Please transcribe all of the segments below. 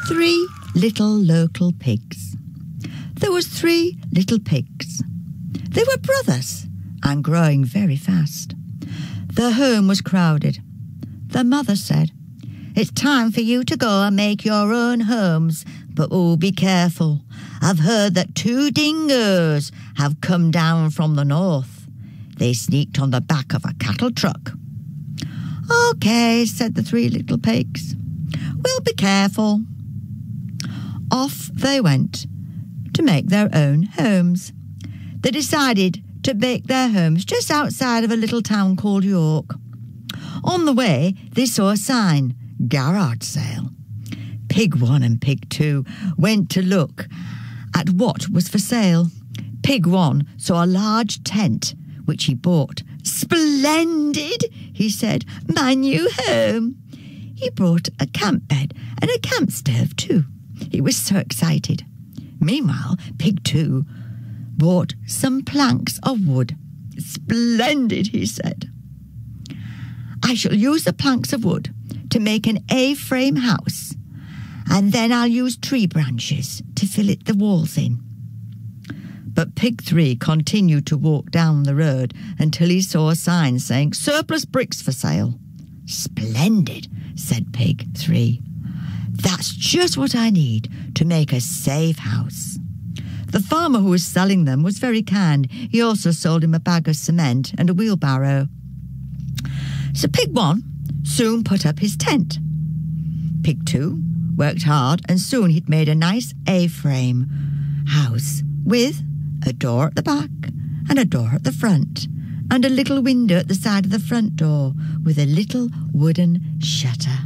3 little local pigs. There was 3 little pigs. They were brothers and growing very fast. Their home was crowded. Their mother said, "It's time for you to go and make your own homes, but oh, be careful. I've heard that 2 dingoes have come down from the north. They sneaked on the back of a cattle truck." "Okay," said the 3 little pigs. "We'll be careful." Off they went to make their own homes. They decided to make their homes just outside of a little town called York. On the way, they saw a sign, "Garage Sale." Pig 1 and Pig 2 went to look at what was for sale. Pig 1 saw a large tent, which he bought. "Splendid," he said, "my new home." He brought a camp bed and a camp stove too. He was so excited. Meanwhile, Pig 2 bought some planks of wood. "Splendid," he said. "I shall use the planks of wood to make an A-frame house, and then I'll use tree branches to fill the walls in." But Pig 3 continued to walk down the road until he saw a sign saying, "Surplus bricks for sale." "Splendid," said Pig 3. "That's just what I need to make a safe house." The farmer who was selling them was very kind. He also sold him a bag of cement and a wheelbarrow. So Pig 1 soon put up his tent. Pig 2 worked hard, and soon he'd made a nice A-frame house with a door at the back and a door at the front and a little window at the side of the front door with a little wooden shutter.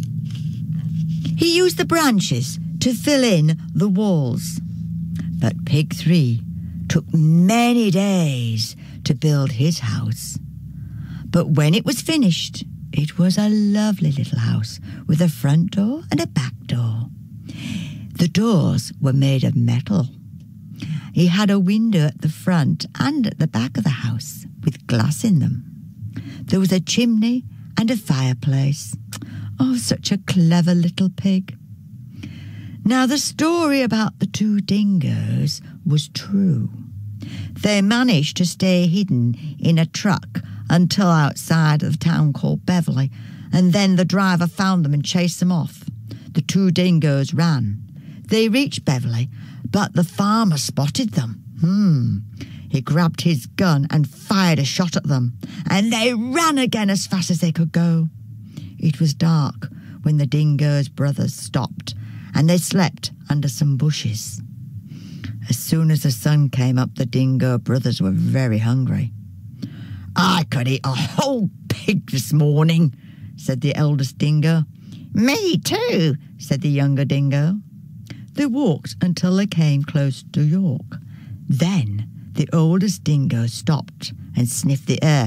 He used the branches to fill in the walls. But Pig 3 took many days to build his house. But when it was finished, it was a lovely little house with a front door and a back door. The doors were made of metal. He had a window at the front and at the back of the house with glass in them. There was a chimney and a fireplace. Oh, such a clever little pig. Now, the story about the 2 dingoes was true. They managed to stay hidden in a truck until outside of the town called Beverley, and then the driver found them and chased them off. The 2 dingoes ran. They reached Beverley, but the farmer spotted them. He grabbed his gun and fired a shot at them, and they ran again as fast as they could go. It was dark when the dingoes' brothers stopped, and they slept under some bushes. As soon as the sun came up, the dingo brothers were very hungry. "I could eat a whole pig this morning," said the eldest dingo. "Me too," said the younger dingo. They walked until they came close to York. Then the oldest dingo stopped and sniffed the air.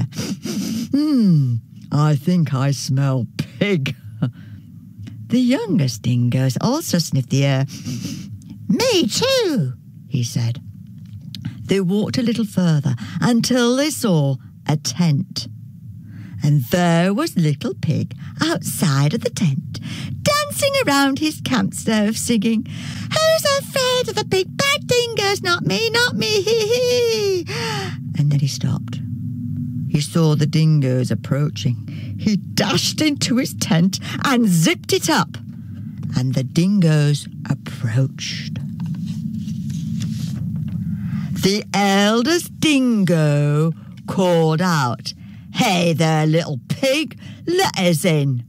"I think I smell pig." The youngest dingoes also sniffed the air. "Me too," he said. They walked a little further until they saw a tent. And there was Little Pig outside of the tent, dancing around his camp stove, singing, "Who's afraid of the big bad dingoes? Not me, not me, hee hee." And then he stopped. He saw the dingoes approaching. He dashed into his tent and zipped it up. And the dingoes approached. The eldest dingo called out, "Hey there, little pig, let us in."